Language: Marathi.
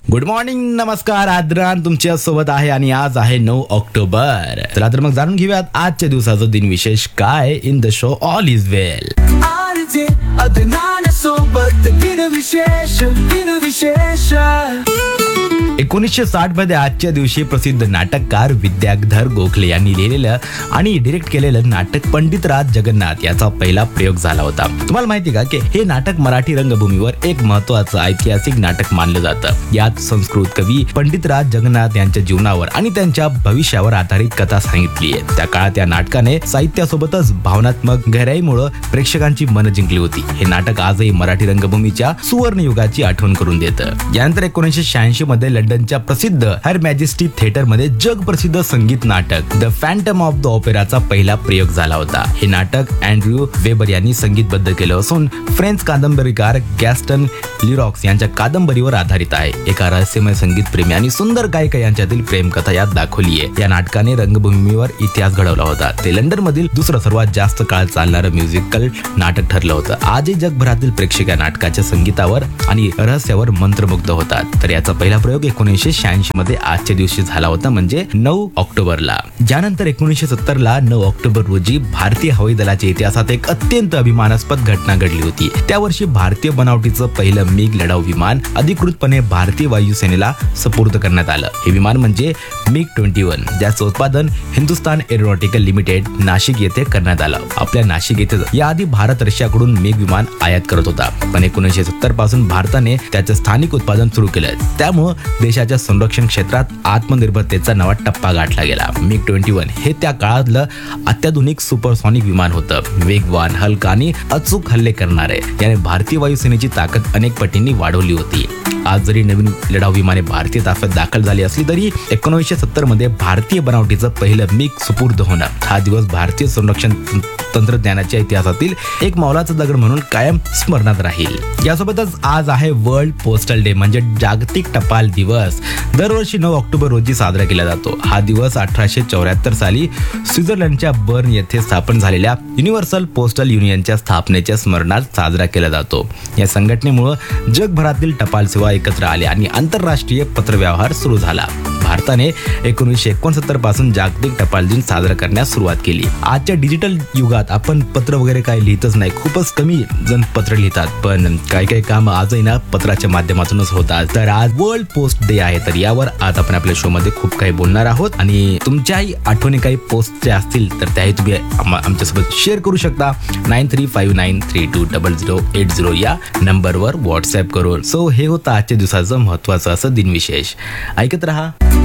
गुड मॉर्निंग, नमस्कार, आदरान तुमच्या सोबत आहे आणि आज आहे 9 ऑक्टोबर. चला तर मग जाणून घेऊयात आजच्या दिवसाचं दिनविशेष काय in the show all is वेल. सोबत दिनविशेष 1960 मध्ये आजच्या दिवशी प्रसिद्ध नाटककार विद्याधर गोखले यांनी लिहिलेलं आणि डिरेक्ट केलेलं नाटक पंडितराज जगन्नाथ याचा पहिला प्रयोग झाला होता. तुम्हाला माहिती का की हे नाटक मराठी रंगभूमीवर एक महत्त्वाचं ऐतिहासिक नाटक मानलं जातं. यात संस्कृत कवी पंडितराज जगन्नाथ यांच्या जीवनावर आणि त्यांच्या भविष्यावर आधारित कथा सांगितली आहे. त्या काळात या नाटकाने साहित्यासोबतच भावनात्मक गहराईमुळे प्रेक्षकांची मन जिंकली होती. हे नाटक आजही मराठी रंगभूमीच्या सुवर्ण युगाची आठवण करून देतं. यानंतर 1986 मध्ये लंडनच्या प्रसिद्ध हर मॅजेस्टी थिएटर मध्ये जगप्रसिद्ध संगीत नाटक द फॅन्टम ऑफ द ऑपेराचा पहिला प्रयोग झाला होता. हे नाटक अँड्र्यू वेबर यांनी संगीतबद्ध केलं असून फ्रेंच कादंबरीकार गॅस्टन लिरॉक्स यांच्या कादंबरीवर आधारित आहे. एका रहस्यमय संगीत प्रेमी आणि सुंदर गायिका यांच्यातील प्रेमकथा यात दाखवली आहे. या नाटकाने रंगभूमीवर इतिहास घडवला होता. ते लंडन मधील दुसरं सर्वात जास्त काळ चालणारं म्युझिकल नाटक ठरलं होतं. आजही जगभरातील प्रेक्षक या नाटकाच्या संगीतावर आणि रहस्यावर मंत्रमुग्ध होतात. तर याचा पहिला प्रयोग 1986 मध्ये आजच्या दिवशी झाला होता, म्हणजे 9 ऑक्टोबरला. ज्यानंतर 1970 ला 9 ऑक्टोबर रोजी भारतीय हवाई दलाच्या इतिहासात एक अत्यंत अभिमानास्पद घटना घडली होती. त्या वर्षी भारतीय बनावटीचं पहिलं मिग लढाऊ विमान अधिकृतपणे भारतीय वायुसेनेला सुपूर्द करण्यात आलं. हे विमान म्हणजे मिग 21, ज्याचं उत्पादन हिंदुस्तान एरोनॉटिकल लिमिटेड नाशिक येथे करण्यात आलं. आपल्या नाशिक येथे याआधी भारत रशियाकडून मिग विमान आयात करत होता, पण 1970 पासून भारताने त्याचं स्थानिक उत्पादन सुरू केलं. त्यामुळे देशाच्या संरक्षण क्षेत्रात आत्मनिर्भरतेचा नवा टप्पा गाठला गेला. मिग 21 हे त्या काळातलं अत्याधुनिक सुपरसॉनिक विमान होतं. वेगवान, हलका आणि अचूक हल्ले करणारे. याने भारतीय वायुसेनेची ताकद अनेक पटींनी वाढवली होती. आज जरी नवीन लढाऊ विमाने भारतीय ताफ्यात दाखल झाली असली तरी 1970 मध्ये भारतीय बनावटीचं पहिलं मिग सुपूर्द होणं हा दिवस भारतीय संरक्षण तंत्रज्ञानाच्या इतिहासातील एक मौलाचा दगड म्हणून कायम स्मरणात राहील. यासोबतच आज आहे वर्ल्ड पोस्टल डे, म्हणजे जागतिक टपाल दिवस. दरवर्षी 9 ऑक्टोबर रोजी साजरा केला जातो. हा दिवस 1874 साली स्वित्झर्लंडच्या बर्न येथे स्थापन झालेल्या युनिव्हर्सल पोस्टल युनियनच्या स्थापनेच्या स्मरणात साजरा केला जातो. या संघटनेमुळे जगभरातील टपाल सेवा एकत्र आल्या आणि आंतरराष्ट्रीय पत्रव्यवहार सुरू झाला. भारताने 1969 पासून जागतिक टपाल दिन साजरा करण्यास सुरुवात केली. आजच्या डिजिटल युगात आपण पत्र वगैरे काही लिहितच नाही. खूपच कमी जण पत्र लिहितात, पण काही काम आजही ना पत्राच्या माध्यमातूनच होतात. तर आज वर्ल्ड पोस्ट डे आहे, तर यावर आज आपण आपल्या शो मध्ये खूप काही बोलणार आहोत. आणि तुमच्याही आठवणी काही पोस्टच्या असतील तर त्याही तुम्ही आमच्यासोबत शेअर करू शकता 9359320080 या नंबरवर व्हॉट्सअप करून. सो हे होतं आजच्या दिवसाचं महत्वाचं असं दिनविशेष. ऐकत रहा.